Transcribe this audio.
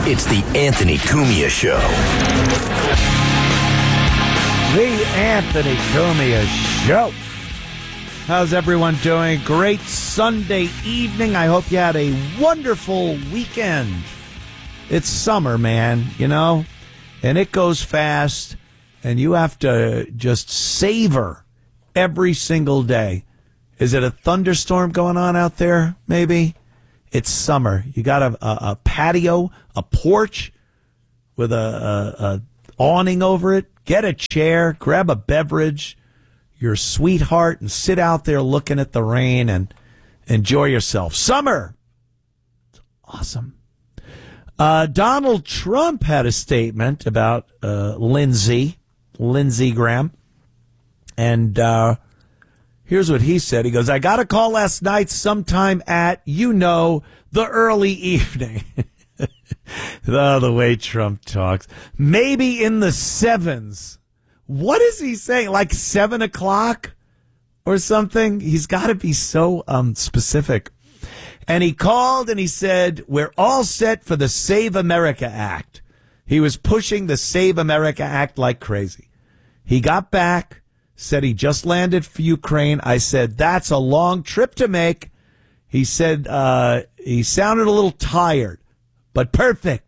It's the Anthony Cumia Show. The Anthony Cumia Show. How's everyone doing? Great Sunday evening. I hope you had a wonderful weekend. It's summer, man, you know, and it goes fast, and you have to just savor every single day. Is it a thunderstorm going on out there? Maybe. It's summer. You got a patio, a porch with a awning over it. Get a chair, grab a beverage, your sweetheart, and sit out there looking at the rain and enjoy yourself. Summer! It's awesome. Donald Trump had a statement about Lindsey Graham. And here's what he said. He goes, I got a call last night sometime at, the early evening. The way Trump talks. Maybe in the sevens. What is he saying? Like 7 o'clock or something? He's got to be so specific. And he called and he said, we're all set for the Save America Act. He was pushing the Save America Act like crazy. He got back, said he just landed for Ukraine. I said, that's a long trip to make. He said he sounded a little tired, but perfect.